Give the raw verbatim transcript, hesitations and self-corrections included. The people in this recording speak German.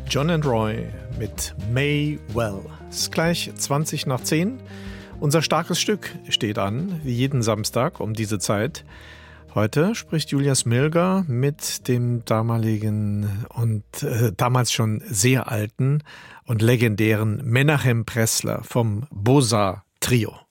John and Roy mit May Well. Es ist gleich zwanzig nach zehn. Unser starkes Stück steht an, wie jeden Samstag um diese Zeit. Heute spricht Julia Smilger mit dem damaligen und äh, damals schon sehr alten und legendären Menachem Pressler vom Boza Trio.